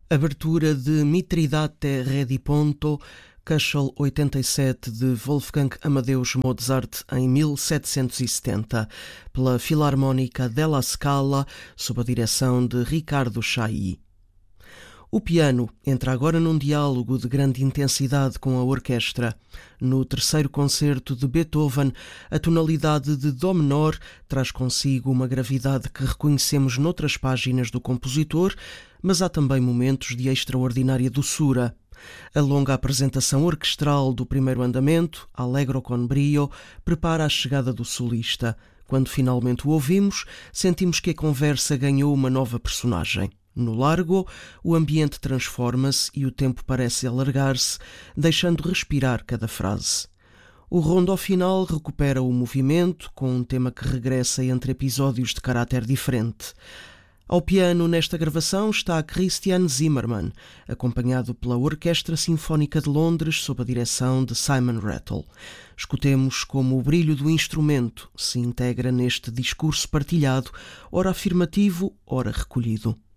Abertura de Mitridate Rediponto, Köchel 87 de Wolfgang Amadeus Mozart em 1770, pela Filarmónica della Scala, sob a direção de Riccardo Chailly. O piano entra agora num diálogo de grande intensidade com a orquestra. No terceiro concerto de Beethoven, a tonalidade de dó menor traz consigo uma gravidade que reconhecemos noutras páginas do compositor, mas há também momentos de extraordinária doçura. A longa apresentação orquestral do primeiro andamento, Allegro con brio, prepara a chegada do solista. Quando finalmente o ouvimos, sentimos que a conversa ganhou uma nova personagem. No largo, o ambiente transforma-se e o tempo parece alargar-se, deixando respirar cada frase. O rondo final recupera o movimento, com um tema que regressa entre episódios de caráter diferente. Ao piano, nesta gravação, está Christian Zimmermann, acompanhado pela Orquestra Sinfónica de Londres sob a direção de Simon Rattle. Escutemos como o brilho do instrumento se integra neste discurso partilhado, ora afirmativo, ora recolhido.